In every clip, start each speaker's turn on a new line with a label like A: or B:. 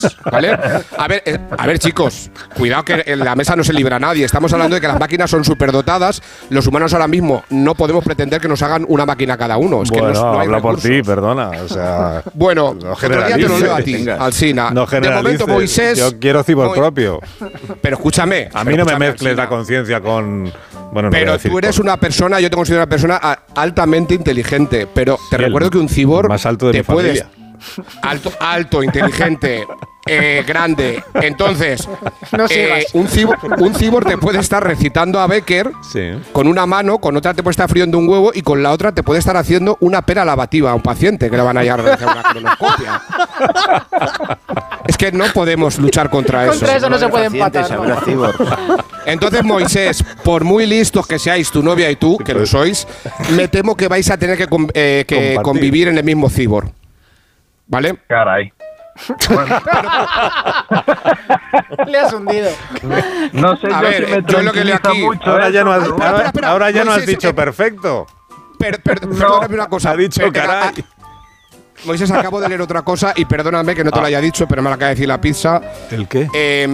A: ¿Vale? A ver, chicos, cuidado que en la mesa no se libra nadie. Estamos hablando de que las máquinas son superdotadas. Los humanos ahora mismo no podemos pretender que nos hagan una máquina cada uno. Es que no hay
B: habla por
A: recursos.
B: ti, perdona. O sea,
A: bueno,
B: no
A: otro día te lo leo a ti, Alsina.
B: No
A: de momento, Moisés…
B: Yo quiero cibor propio.
A: Pero escúchame.
B: A mí no me mezcles la conciencia con… Bueno, no
A: pero tú eres una persona, yo te considero una persona altamente inteligente. Pero te recuerdo que un cibor
B: más alto de
A: te
B: mi familia.
A: Alto, inteligente, grande. Entonces, un cibor te puede estar recitando a Becker con una mano, con otra te puede estar friendo un huevo y con la otra te puede estar haciendo una pera lavativa a un paciente que le van a llevar a realizar una colonoscopia. Es que no podemos luchar contra eso.
C: Contra eso no se puede empatar.
A: Entonces, Moisés, por muy listos que seáis tu novia y tú, que lo sois, me temo que vais a tener que convivir en el mismo cibor. ¿Vale?
D: Caray. Bueno.
C: Le has hundido.
D: No sé,
A: yo lo que leo aquí…
D: mucho.
B: Ahora ya no has,
A: espera,
B: ahora ya no has
A: Moisés,
B: dicho perfecto.
A: Perdóname una cosa.
B: Ha dicho caray.
A: Moisés, acabo de leer otra cosa y perdóname que no te lo haya dicho, pero me lo acaba de decir la pizza.
B: ¿El qué?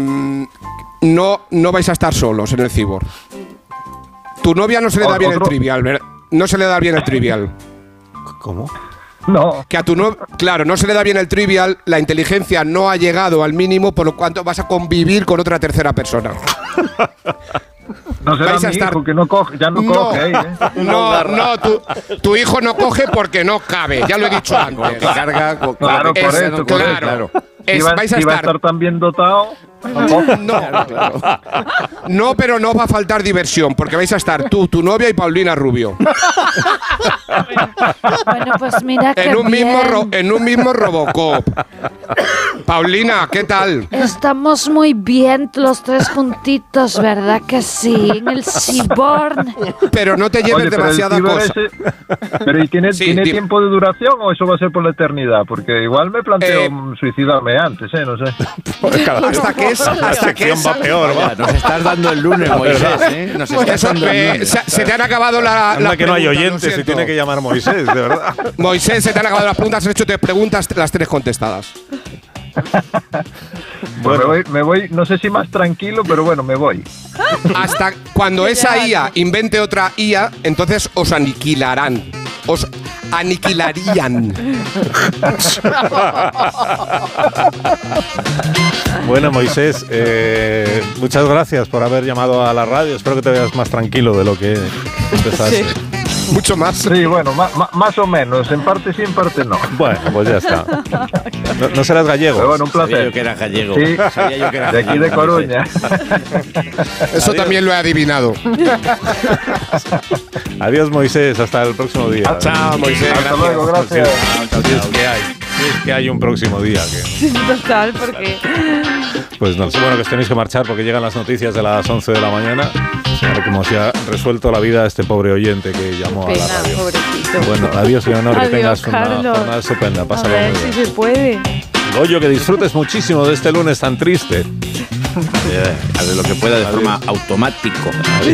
A: No vais a estar solos en el cibor. Tu novia no se le da bien el trivial, ¿verdad? No se le da bien el trivial.
B: ¿Cómo?
D: No.
A: Que a tu novia, claro, no se le da bien el trivial, la inteligencia no ha llegado al mínimo, por lo cuanto vas a convivir con otra tercera persona.
D: No será mi hijo que no coge, ya no coge.
A: No, tu hijo no coge porque no cabe, ya lo he dicho antes.
D: Claro, por eso.
A: Claro.
D: Vais a estar tan bien dotado.
A: No, pero no va a faltar diversión, porque vais a estar tú, tu novia y Paulina Rubio.
E: Bueno, pues mira que
A: en un mismo Robocop. Paulina, ¿qué tal?
E: Estamos muy bien los tres juntitos, ¿verdad que sí? En el Cyborg.
A: Pero no te lleves demasiada cosa.
D: Pero ¿y tiene tiempo de duración o eso va a ser por la eternidad? Porque igual me planteo suicidarme antes, no sé.
A: Hasta que
B: va peor, va.
F: Nos estás dando el lunes, Moisés, Nos estás dando el lunes.
A: Se te han acabado las
B: que no hay oyentes, se tiene que llamar Moisés, de verdad.
A: Moisés, se te han acabado las preguntas, has hecho 3 preguntas, las 3 contestadas.
D: Bueno, me voy, no sé si más tranquilo, pero bueno, me voy.
A: Hasta cuando esa IA invente otra IA, entonces os aniquilarán. Os aniquilarían.
B: Bueno, Moisés, muchas gracias por haber llamado a la radio. Espero que te veas más tranquilo de lo que empezaste.
A: Sí. Mucho más.
D: Sí, bueno, más o menos. En parte sí, en parte no.
B: Bueno, pues ya está. No serás gallego.
D: Pero bueno, un placer.
F: Sabía yo que eras gallego.
D: Sí,
F: Sabía yo que eras
D: de aquí de Coruña.
A: Eso también lo he adivinado.
B: Adiós, Moisés. Hasta el próximo día.
A: Chao, Moisés.
D: Hasta luego, gracias.
B: Que hay un próximo día.
E: Total, porque…
B: Pues no, bueno, que os tenéis que marchar porque llegan las noticias de las 11 de la mañana. A ver cómo se ha resuelto la vida a este pobre oyente que llamó a la radio.
E: Pobrecito.
B: Bueno, adiós, Leonor, que
E: Adiós,
B: tengas
E: Carlos.
B: una jornada estupenda. Pásalo
E: A ver
B: muy
E: si
B: bien.
E: se puede.
B: Goyo, que disfrutes muchísimo de este lunes tan triste.
F: De lo que pueda de forma automático.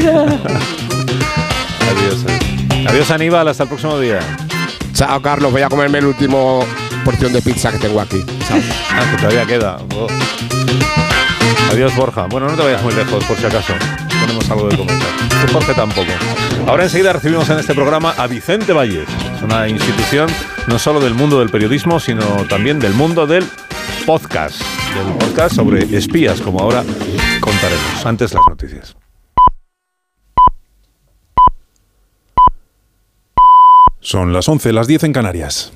B: Adiós. Adiós, Aníbal, hasta el próximo día.
A: Chao, Carlos, voy a comerme el último porción de pizza que tengo aquí. Chao.
B: Que todavía queda. Adiós, Borja. Bueno, no te vayas muy lejos, por si acaso. Tenemos algo de comentar. Jorge tampoco. Ahora enseguida recibimos en este programa a Vicente Valles. Es una institución no solo del mundo del periodismo, sino también del mundo del podcast. Del podcast sobre espías, como ahora contaremos. Antes las noticias.
G: Son las 11, las 10 en Canarias.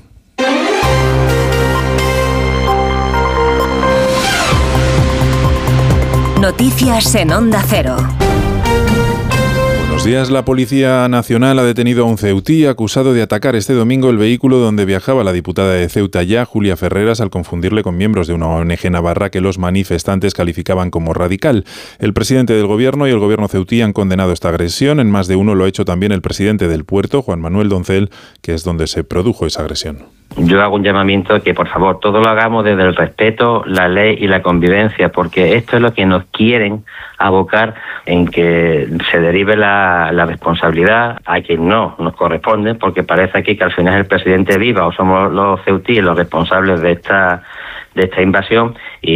H: Noticias en Onda Cero.
G: Buenos días. La Policía Nacional ha detenido a un ceutí acusado de atacar este domingo el vehículo donde viajaba la diputada de Ceuta Ya, Julia Ferreras, al confundirle con miembros de una ONG navarra que los manifestantes calificaban como radical. El presidente del gobierno y el gobierno ceutí han condenado esta agresión. En más de uno lo ha hecho también el presidente del puerto, Juan Manuel Doncel, que es donde se produjo esa agresión.
C: yo hago un llamamiento que por favor todo lo hagamos desde el respeto, la ley y la convivencia, porque esto es lo que nos quieren abocar en que se derive la responsabilidad a quien no nos corresponde, porque parece aquí que al final el presidente viva o somos los ceutíes los responsables de esta invasión.